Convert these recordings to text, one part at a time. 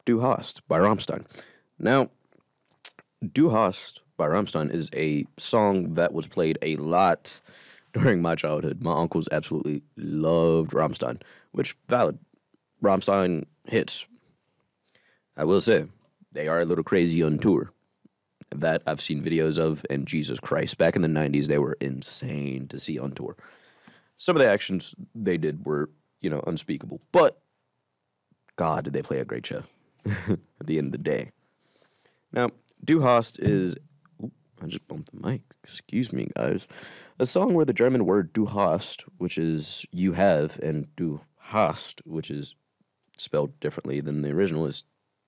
Du Hast by Rammstein. Now, Du Hast by Rammstein is a song that was played a lot during my childhood. My uncles absolutely loved Rammstein, which valid. Rammstein hits. I will say, they are a little crazy on tour. That I've seen videos of, and Jesus Christ, back in the 90s, they were insane to see on tour. Some of the actions they did were, unspeakable. But, God, did they play a great show at the end of the day. Now, Du Hast is... Ooh, I just bumped the mic. Excuse me, guys. A song where the German word Du hast, which is you have, and Du hast, which is spelled differently than the original, is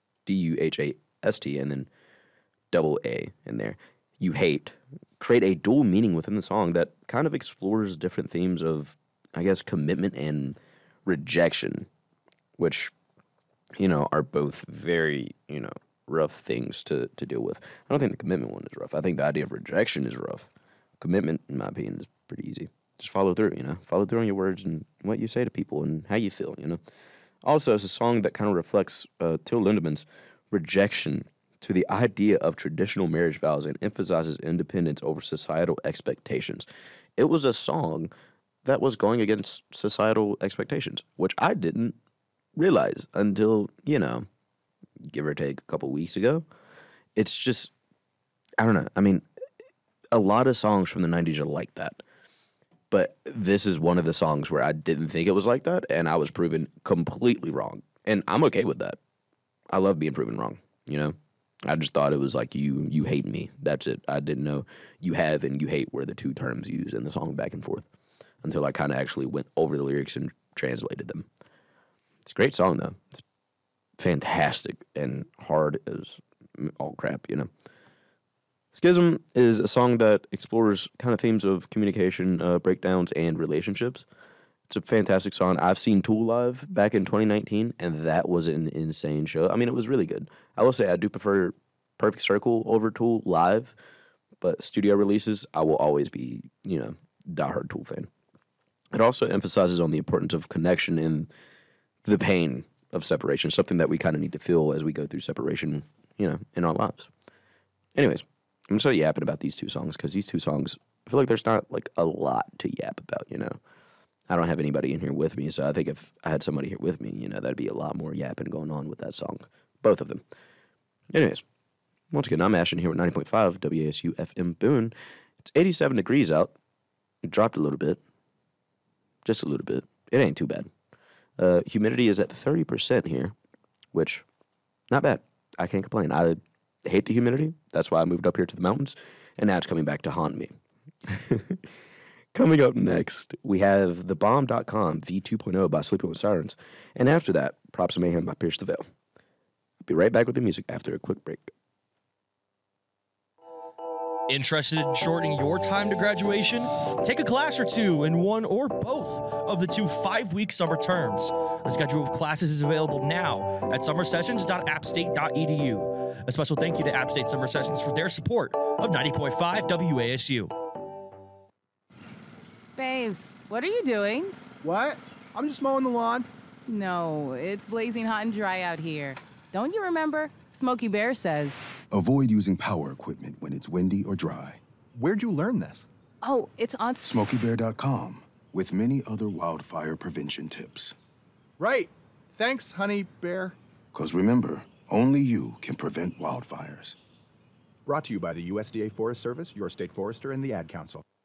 Duhast, and then double A in there. You hate. Create a dual meaning within the song that kind of explores different themes of, I guess, commitment and rejection, which, are both very, rough things to deal with. I don't think the commitment one is rough. I think the idea of rejection is rough. Commitment, in my opinion, is pretty easy. Just follow through, Follow through on your words and what you say to people and how you feel, Also, it's a song that kind of reflects Till Lindemann's rejection to the idea of traditional marriage vows and emphasizes independence over societal expectations. It was a song that was going against societal expectations, which I didn't realize until, give or take a couple weeks ago. It's just, I don't know. I mean, a lot of songs from the 90s are like that. But this is one of the songs where I didn't think it was like that, and I was proven completely wrong. And I'm okay with that. I love being proven wrong, I just thought it was like you hate me. That's it. I didn't know you have and you hate were the two terms used in the song back and forth until I kind of actually went over the lyrics and translated them. It's a great song, though. It's fantastic and hard as all crap, Schism is a song that explores kind of themes of communication, breakdowns, and relationships. It's a fantastic song. I've seen Tool live back in 2019, and that was an insane show. I mean, it was really good. I will say I do prefer Perfect Circle over Tool live, but studio releases, I will always be, diehard Tool fan. It also emphasizes on the importance of connection and the pain of separation, something that we kind of need to feel as we go through separation, in our lives. Anyways, I'm just yapping about these two songs because these two songs, I feel like there's not like a lot to yap about, I don't have anybody in here with me, so I think if I had somebody here with me, that'd be a lot more yapping going on with that song. Both of them. Anyways, once again, I'm Ashton here with 90.5 WASU FM Boone. It's 87 degrees out. It dropped a little bit. Just a little bit. It ain't too bad. Humidity is at 30% here, which, not bad. I can't complain. I hate the humidity. That's why I moved up here to the mountains, and now it's coming back to haunt me. Coming up next, we have TheBomb.com V2.0 by Sleeping with Sirens. And after that, Props of Mayhem by Pierce the Veil. I'll be right back with the music after a quick break. Interested in shortening your time to graduation? Take a class or two in one or both of the 2 5-week summer terms. A schedule of classes is available now at summersessions.appstate.edu. A special thank you to App State Summer Sessions for their support of 90.5 WASU. Babes, what are you doing? What? I'm just mowing the lawn. No, it's blazing hot and dry out here. Don't you remember? Smokey Bear says. Avoid using power equipment when it's windy or dry. Where'd you learn this? Oh, it's on SmokeyBear.com, with many other wildfire prevention tips. Right. Thanks, Honey Bear. 'Cause remember, only you can prevent wildfires. Brought to you by the USDA Forest Service, your state forester, and the Ad Council.